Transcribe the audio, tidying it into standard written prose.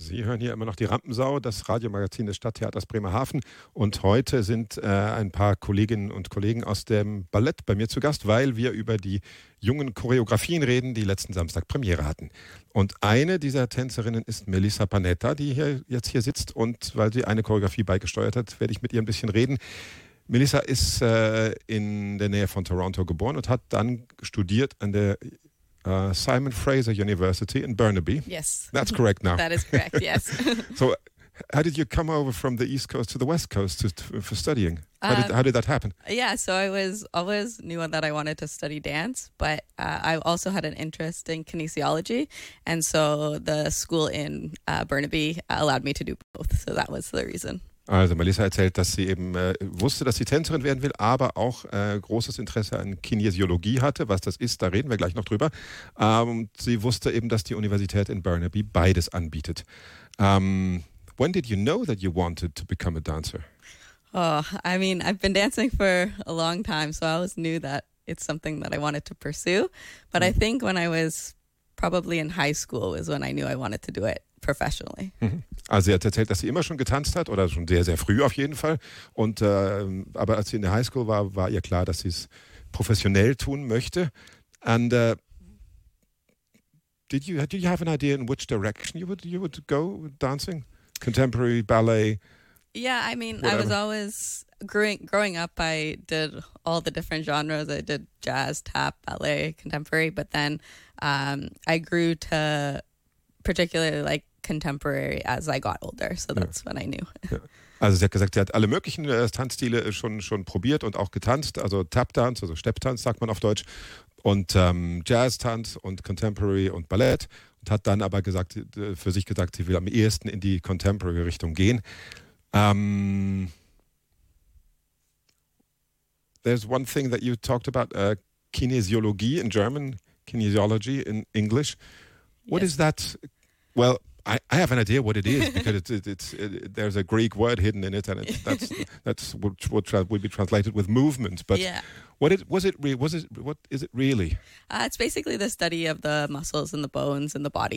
Sie hören hier immer noch die Rampensau, das Radiomagazin des Stadttheaters Bremerhaven. Und heute sind ein paar Kolleginnen und Kollegen aus dem Ballett bei mir zu Gast, weil wir über die jungen Choreografien reden, die letzten Samstag Premiere hatten. Und eine dieser Tänzerinnen ist Melissa Panetta, die jetzt hier sitzt. Und weil sie eine Choreografie beigesteuert hat, werde ich mit ihr ein bisschen reden. Melissa ist in der Nähe von Toronto geboren und hat dann studiert an der Simon Fraser University in Burnaby. Yes. That's correct now. That is correct, yes. So, how did you come over from the East Coast to the West Coast for studying? How did that happen? Yeah, so I was always knew that I wanted to study dance, but I also had an interest in kinesiology, and so the school in Burnaby allowed me to do both, so that was the reason. Also Melissa erzählt, dass sie eben wusste, dass sie Tänzerin werden will, aber auch großes Interesse an Kinesiologie hatte. Was das ist, da reden wir gleich noch drüber. Und sie wusste eben, dass die Universität in Burnaby beides anbietet. When did you know that you wanted to become a dancer? Oh, I mean, I've been dancing for a long time, so I always knew that it's something that I wanted to pursue. But I think when I was probably in high school was when I knew I wanted to do it professionally. Also sie hat erzählt, dass sie immer schon getanzt hat oder schon sehr, sehr früh auf jeden Fall. Und aber als sie in der Highschool war ihr klar, dass sie es professionell tun möchte. And did you have an idea in which direction you would go with dancing? Contemporary, ballet? Yeah, I mean, whatever. I was always growing up. I did all the different genres. I did jazz, tap, ballet, contemporary. But then I grew to particularly like contemporary as I got older. So that's when I knew. Ja. Also sie hat gesagt, sie hat alle möglichen Tanzstile schon probiert und auch getanzt. Also Tap-Dance, also Stepptanz sagt man auf Deutsch. Und Jazz-Tanz und Contemporary und Ballett. Und hat dann aber für sich gesagt, sie will am ehesten in die Contemporary-Richtung gehen. There's one thing that you talked about, kinesiology in German, kinesiology in English. What is that? Well, I have an idea what it is because there's a Greek word hidden in it, and that's what would be translated with movement. But what is it really? It's basically the study of the muscles and the bones in the body.